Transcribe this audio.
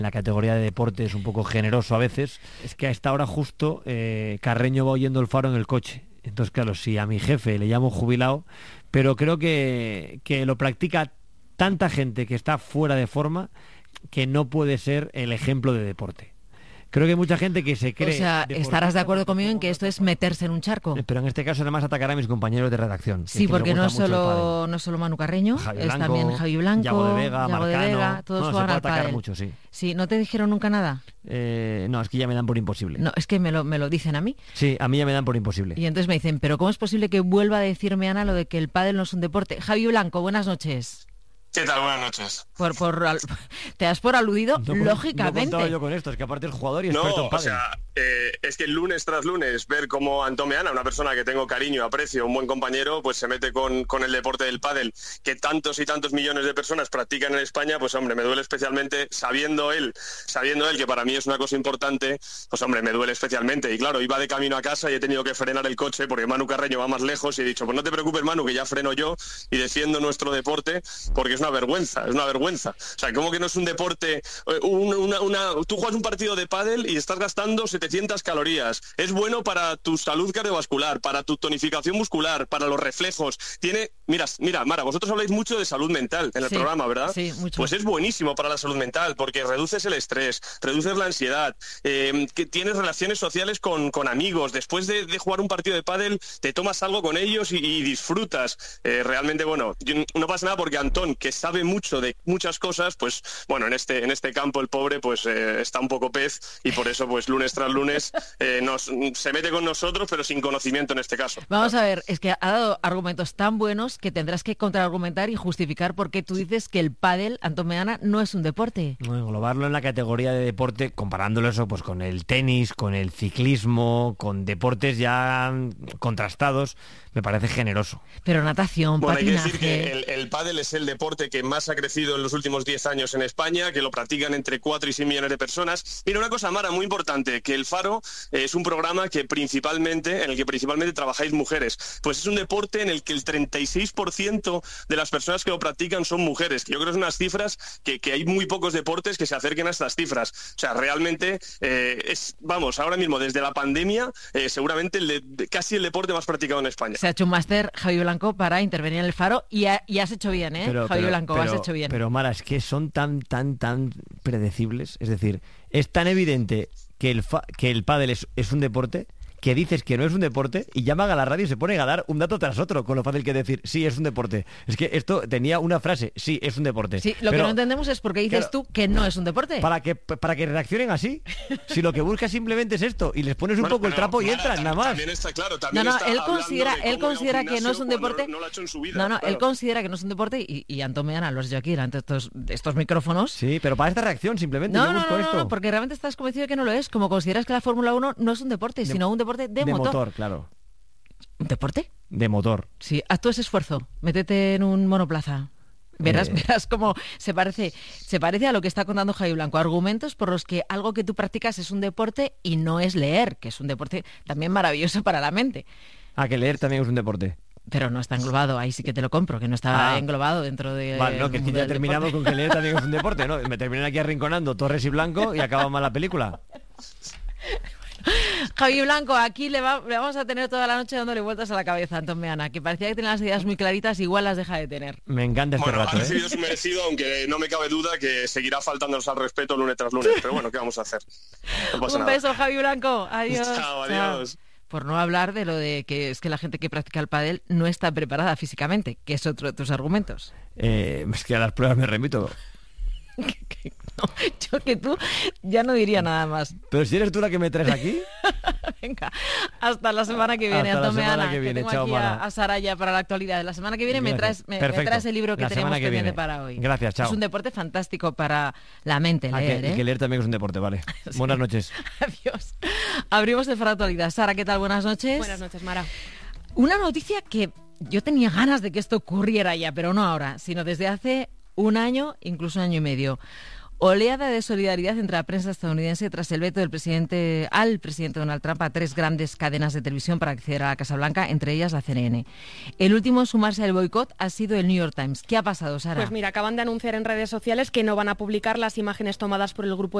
la categoría de deporte es un poco generoso a veces, es que a esta hora justo Carreño va oyendo el Faro en el coche. Entonces, claro, si a mi jefe le llamo jubilado, pero creo que lo practica tanta gente que está fuera de forma que no puede ser el ejemplo de deporte. Creo que hay mucha gente que se cree... O sea, estarás de acuerdo conmigo en que esto es meterse en un charco. Pero en este caso además atacará a mis compañeros de redacción. Sí, porque no es solo Manu Carreño, es también Javi Blanco, Yago de Vega, Marcano, todos juegan al pádel. Mucho, sí. Sí, ¿no te dijeron nunca nada? No, es que ya me dan por imposible. No, es que me lo dicen a mí. Sí, a mí ya me dan por imposible. Y entonces me dicen, ¿pero cómo es posible que vuelva a decirme, Ana, lo de que el pádel no es un deporte? Javi Blanco, buenas noches. ¿Qué tal? Buenas noches. Te has por aludido, lógicamente. No contaba yo con esto, es que aparte el jugador y experto en pádel. O sea, es que lunes tras lunes ver cómo Antón Meana, una persona que tengo cariño, aprecio, un buen compañero, pues se mete con el deporte del pádel, que tantos y tantos millones de personas practican en España, pues hombre, me duele especialmente, sabiendo él que para mí es una cosa importante, pues hombre, me duele especialmente. Y claro, iba de camino a casa y he tenido que frenar el coche porque Manu Carreño va más lejos y he dicho, pues no te preocupes, Manu, que ya freno yo y defiendo nuestro deporte, porque es una vergüenza. O sea, ¿cómo que no es un deporte? Tú juegas un partido de pádel y estás gastando 700 calorías. Es bueno para tu salud cardiovascular, para tu tonificación muscular, para los reflejos. Mira, Mara, vosotros habláis mucho de salud mental en el programa, ¿verdad? Sí, mucho. Pues es buenísimo para la salud mental porque reduces el estrés, reduces la ansiedad, que tienes relaciones sociales con amigos. Después de jugar un partido de pádel, te tomas algo con ellos y disfrutas. Realmente, bueno, no pasa nada porque Antón, que sabe mucho de muchas cosas, pues bueno, en este campo el pobre pues está un poco pez y por eso pues lunes tras lunes se mete con nosotros, pero sin conocimiento en este caso. Vamos a ver, es que ha dado argumentos tan buenos que tendrás que contraargumentar y justificar por qué tú dices que el pádel, Antón Meana, no es un deporte. No, englobarlo en la categoría de deporte, comparándolo eso pues con el tenis, con el ciclismo, con deportes ya contrastados, me parece generoso. Pero natación, patinaje... Hay que decir que el pádel es el deporte que más ha crecido en los últimos 10 años en España, que lo practican entre 4 y 6 millones de personas. Mira, una cosa, Mara, muy importante, que el Faro es un programa en el que principalmente trabajáis mujeres. Pues es un deporte en el que el 36% de las personas que lo practican son mujeres, que yo creo que son unas cifras que hay muy pocos deportes que se acerquen a estas cifras. O sea, realmente ahora mismo, desde la pandemia, seguramente casi el deporte más practicado en España. Se ha hecho un máster, Javi Blanco, para intervenir en el Faro y has hecho bien, Javi Blanco, has hecho bien. Pero Mara, es que son tan predecibles, es decir, es tan evidente que el pádel es un deporte, que dices que no es un deporte y llaman a la radio y se ponen a dar un dato tras otro, con lo fácil que decir, sí, es un deporte. Es que esto tenía una frase, sí, es un deporte. Sí, lo que no entendemos es por qué dices tú que no es un deporte. Para que reaccionen así. Si lo que buscas simplemente es esto y les pones un poco el trapo y entran, nada más. También está claro, él considera que no es un deporte. No lo ha hecho en su vida. Claro. Él considera que no es un deporte y Antón Meana lo has dicho aquí delante de estos micrófonos. Sí, pero para esta reacción simplemente yo busco esto. No, porque realmente estás convencido de que no lo es, como consideras que la Fórmula 1 no es un deporte, sino un deporte de motor. Claro. ¿Un deporte? De motor. Sí, haz tú ese esfuerzo. Métete en un monoplaza. Verás cómo se parece a lo que está contando Javi Blanco. Argumentos por los que algo que tú practicas es un deporte y no es leer, que es un deporte también maravilloso para la mente. Que leer también es un deporte. Pero no está englobado, ahí sí que te lo compro, que no está englobado dentro de... Vale, no, que es que ya terminamos con que leer también es un deporte, ¿no? Me terminan aquí arrinconando Torres y Blanco y acaba mal la película. Javi Blanco, aquí le vamos a tener toda la noche dándole vueltas a la cabeza a Antón Meana, que parecía que tenía las ideas muy claritas, igual las deja de tener. Me encanta este rato. Ha recibido su merecido, aunque no me cabe duda que seguirá faltándonos al respeto lunes tras lunes. Pero bueno, ¿qué vamos a hacer? No pasa nada. Beso, Javi Blanco. Adiós. Chao, adiós. Por no hablar de lo de que es que la gente que practica el pádel no está preparada físicamente, que es otro de tus argumentos. Es que a las pruebas me remito. No, yo que tú ya no diría nada más. Pero si eres tú la que me traes aquí. Venga, hasta la semana que viene, Antón Meana, que tengo chao, aquí a Saraya para la actualidad. La semana que viene me traes el libro que tenemos pendiente para hoy. Gracias, chao. Es un deporte fantástico para la mente, leer. Que leer también es un deporte, vale. Sí. Buenas noches. Adiós. Abrimos el Faro Actualidad. Sara, ¿qué tal? Buenas noches. Buenas noches, Mara. Una noticia que yo tenía ganas de que esto ocurriera ya, pero no ahora, sino desde hace un año, incluso un año y medio. Oleada de solidaridad entre la prensa estadounidense tras el veto del presidente Donald Trump a 3 grandes cadenas de televisión para acceder a la Casa Blanca, entre ellas la CNN. El último en sumarse al boicot ha sido el New York Times. ¿Qué ha pasado, Sara? Pues mira, acaban de anunciar en redes sociales que no van a publicar las imágenes tomadas por el grupo